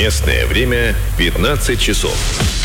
Местное время 15 часов.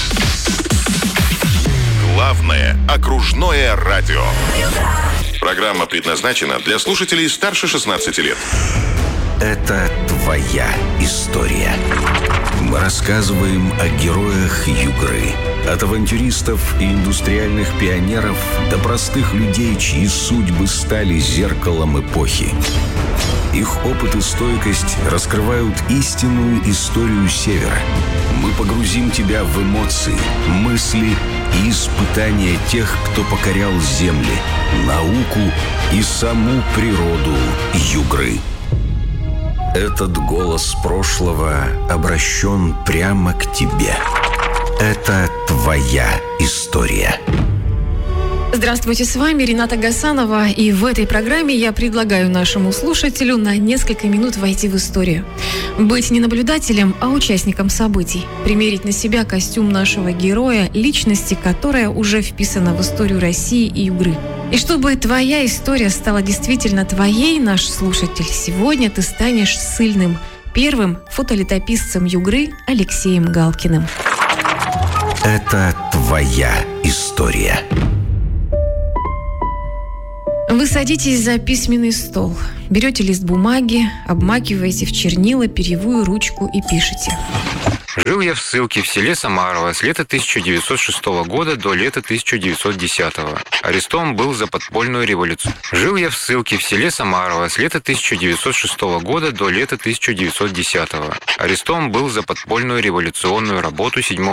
Главное окружное радио. Программа предназначена для слушателей старше 16 лет. Это твоя история. Мы рассказываем о героях Югры. От авантюристов и индустриальных пионеров до простых людей, чьи судьбы стали зеркалом эпохи. Их опыт и стойкость раскрывают истинную историю Севера. Мы погрузим тебя в эмоции, мысли и испытания тех, кто покорял земли, науку и саму природу Югры. Этот голос прошлого обращен прямо к тебе. Это твоя история. Здравствуйте, с вами Рената Гасанова, и в этой программе я предлагаю нашему слушателю на несколько минут войти в историю. Быть не наблюдателем, а участником событий. Примерить на себя костюм нашего героя, личности, которая уже вписана в историю России и Югры. И чтобы твоя история стала действительно твоей, наш слушатель, сегодня ты станешь ссыльным первым фотолетописцем Югры Алексеем Галкиным. Это твоя история. Вы садитесь за письменный стол, берете лист бумаги, обмакиваете в чернила перьевую ручку и пишете. Жил я в ссылке в селе Самарово с лета 1906 года до лета 1910. Арестован был за подпольную революцию. Жил я в ссылке в селе Самарово с лета 1906 года до лета 1910. Арестован был за подпольную революционную работу 7